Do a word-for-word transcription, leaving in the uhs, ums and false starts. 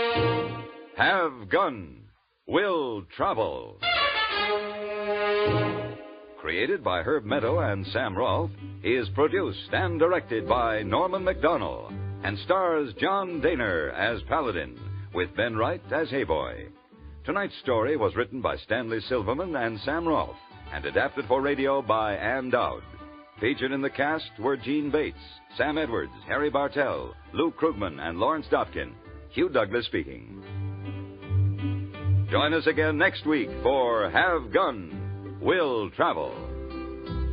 Have Gun, Will Travel. Created by Herb Meadow and Sam Rolfe, is produced and directed by Norman MacDonald and stars John Daner as Paladin, with Ben Wright as Hayboy. Tonight's story was written by Stanley Silverman and Sam Rolfe and adapted for radio by Ann Dowd. Featured in the cast were Gene Bates, Sam Edwards, Harry Bartell, Lou Krugman, and Lawrence Dotkin. Hugh Douglas speaking. Join us again next week for Have Gun, Will Travel.